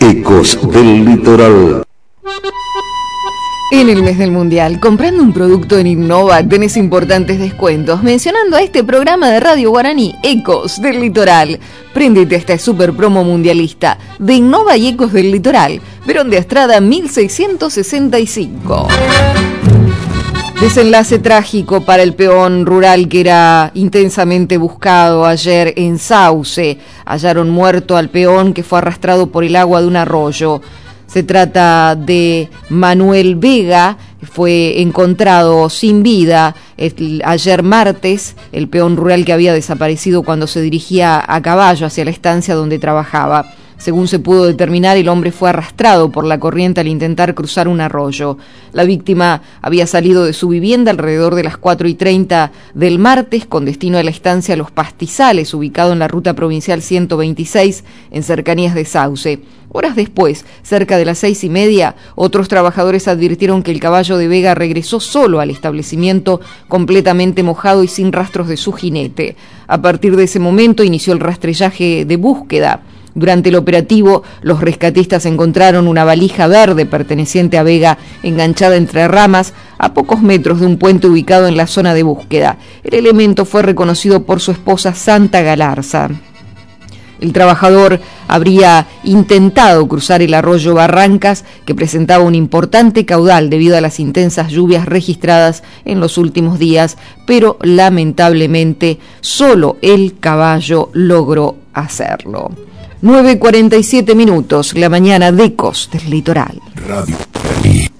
Ecos del Litoral. En el mes del Mundial, comprando un producto en Innova tenés importantes descuentos. Mencionando a este programa de Radio Guaraní, Ecos del Litoral. Préndete a esta super promo mundialista de Innova y Ecos del Litoral. Verón de Astrada 1665. Desenlace trágico para el peón rural que era intensamente buscado ayer en Sauce. Hallaron muerto al peón que fue arrastrado por el agua de un arroyo. Se trata de Manuel Vega, fue encontrado sin vida ayer martes, el peón rural que había desaparecido cuando se dirigía a caballo hacia la estancia donde trabajaba. Según se pudo determinar, el hombre fue arrastrado por la corriente al intentar cruzar un arroyo. La víctima había salido de su vivienda alrededor de las 4:30 del martes con destino a la estancia Los Pastizales, ubicado en la ruta provincial 126, en cercanías de Sauce. Horas después, cerca de las 6:30, otros trabajadores advirtieron que el caballo de Vega regresó solo al establecimiento, completamente mojado y sin rastros de su jinete. A partir de ese momento inició el rastrellaje de búsqueda. Durante el operativo, los rescatistas encontraron una valija verde perteneciente a Vega enganchada entre ramas a pocos metros de un puente ubicado en la zona de búsqueda. El elemento fue reconocido por su esposa Santa Galarza. El trabajador habría intentado cruzar el arroyo Barrancas, que presentaba un importante caudal debido a las intensas lluvias registradas en los últimos días, pero lamentablemente solo el caballo logró hacerlo. 9:47 minutos, la mañana de Ecos del Litoral. Radio Guaraní.